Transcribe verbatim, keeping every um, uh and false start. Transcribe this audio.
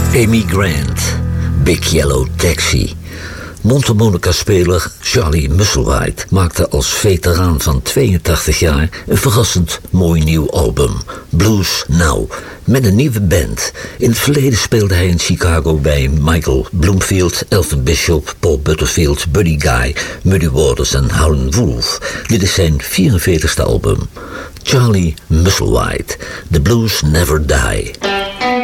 Amy Grant, Big Yellow Taxi. Mondharmonica-speler Charlie Musselwhite maakte als veteraan van tweeëntachtig jaar een verrassend mooi nieuw album, Blues Now, met een nieuwe band. In het verleden speelde hij in Chicago bij Michael Bloomfield, Elton Bishop, Paul Butterfield, Buddy Guy, Muddy Waters en Howlin' Wolf. Dit is zijn vierenveertigste album. Charlie Musselwhite, The Blues Never Die.